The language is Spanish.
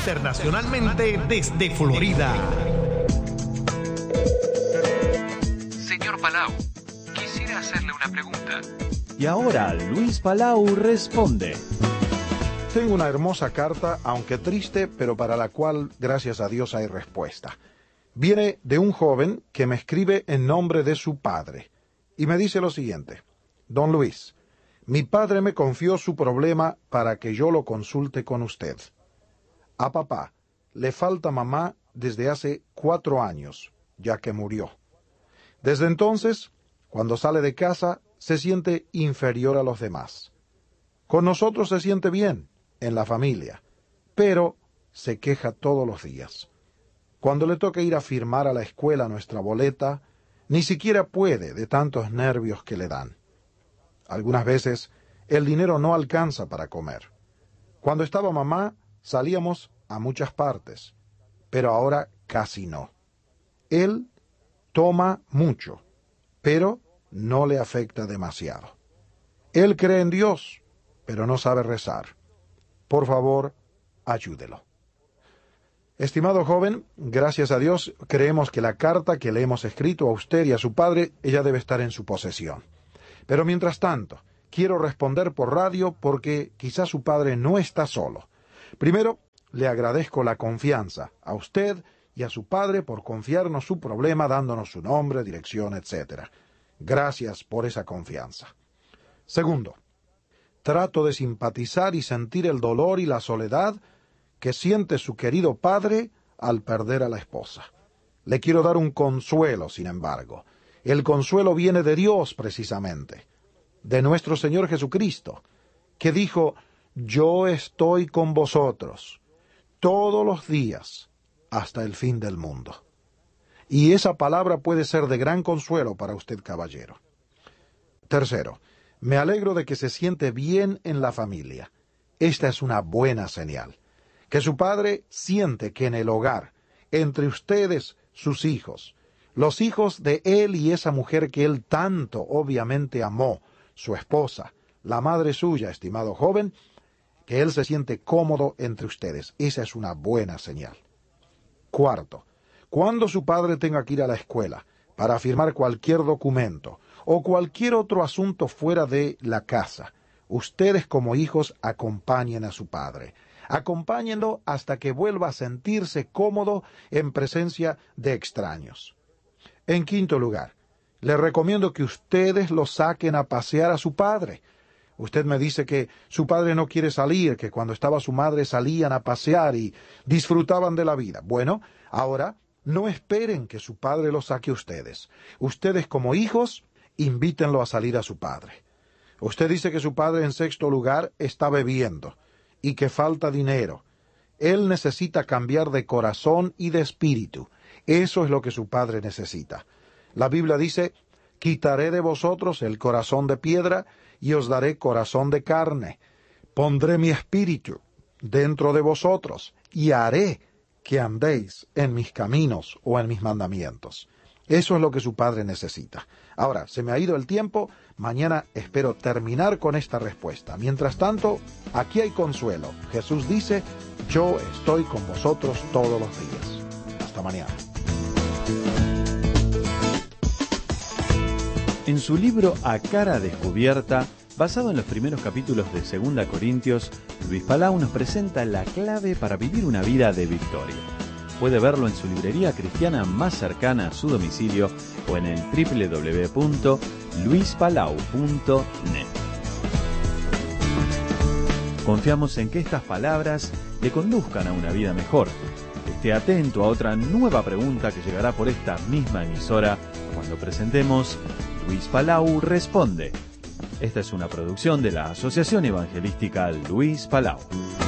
internacionalmente desde Florida. Señor Palau, quisiera hacerle una pregunta. Y ahora Luis Palau responde. Tengo una hermosa carta, aunque triste, pero para la cual, gracias a Dios, hay respuesta. Viene de un joven que me escribe en nombre de su padre. Y me dice lo siguiente: Don Luis, mi padre me confió su problema para que yo lo consulte con usted. A papá le falta mamá desde hace 4 años, ya que murió. Desde entonces, cuando sale de casa, se siente inferior a los demás. Con nosotros se siente bien, en la familia, pero se queja todos los días. Cuando le toca ir a firmar a la escuela nuestra boleta, ni siquiera puede de tantos nervios que le dan. Algunas veces el dinero no alcanza para comer. Cuando estaba mamá, salíamos a muchas partes, pero ahora casi no. Él toma mucho, pero no le afecta demasiado. Él cree en Dios, pero no sabe rezar. Por favor, ayúdelo. Estimado joven, gracias a Dios, creemos que la carta que le hemos escrito a usted y a su padre, ella debe estar en su posesión. Pero mientras tanto, quiero responder por radio porque quizás su padre no está solo. Primero, le agradezco la confianza a usted y a su padre por confiarnos su problema, dándonos su nombre, dirección, etc. Gracias por esa confianza. Segundo, trato de simpatizar y sentir el dolor y la soledad que siente su querido padre al perder a la esposa. Le quiero dar un consuelo, sin embargo. El consuelo viene de Dios, precisamente, de nuestro Señor Jesucristo, que dijo: yo estoy con vosotros todos los días hasta el fin del mundo. Y esa palabra puede ser de gran consuelo para usted, caballero. Tercero, me alegro de que se siente bien en la familia. Esta es una buena señal. Que su padre siente que en el hogar, entre ustedes, sus hijos, los hijos de él y esa mujer que él tanto obviamente amó, su esposa, la madre suya, estimado joven, que él se siente cómodo entre ustedes. Esa es una buena señal. Cuarto, cuando su padre tenga que ir a la escuela para firmar cualquier documento o cualquier otro asunto fuera de la casa, ustedes como hijos acompañen a su padre. Acompáñenlo hasta que vuelva a sentirse cómodo en presencia de extraños. En quinto lugar, le recomiendo que ustedes lo saquen a pasear a su padre. Usted me dice que su padre no quiere salir, que cuando estaba su madre salían a pasear y disfrutaban de la vida. Bueno, ahora no esperen que su padre lo saque a ustedes. Ustedes como hijos, invítenlo a salir a su padre. Usted dice que su padre, en sexto lugar, está bebiendo y que falta dinero. Él necesita cambiar de corazón y de espíritu. Eso es lo que su padre necesita. La Biblia dice: quitaré de vosotros el corazón de piedra y os daré corazón de carne. Pondré mi espíritu dentro de vosotros y haré que andéis en mis caminos o en mis mandamientos. Eso es lo que su padre necesita. Ahora, se me ha ido el tiempo. Mañana espero terminar con esta respuesta. Mientras tanto, aquí hay consuelo. Jesús dice: yo estoy con vosotros todos los días. Hasta mañana. En su libro A Cara Descubierta, basado en los primeros capítulos de 2 Corintios, Luis Palau nos presenta la clave para vivir una vida de victoria. Puede verlo en su librería cristiana más cercana a su domicilio o en el www.luispalau.net. Confiamos en que estas palabras le conduzcan a una vida mejor. Esté atento a otra nueva pregunta que llegará por esta misma emisora cuando presentemos Luis Palau Responde. Esta es una producción de la Asociación Evangelística Luis Palau.